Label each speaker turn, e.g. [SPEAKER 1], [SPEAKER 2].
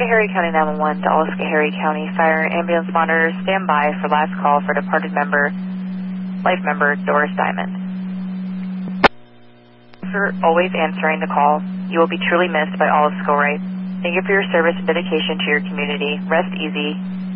[SPEAKER 1] Schoharie County 911 to all Schoharie County Fire and Ambulance monitors, stand by for last call for departed life member Doris Diamond. For always answering the call. You will be truly missed by all of Schoharie. Thank you for your service and dedication to your community. Rest easy.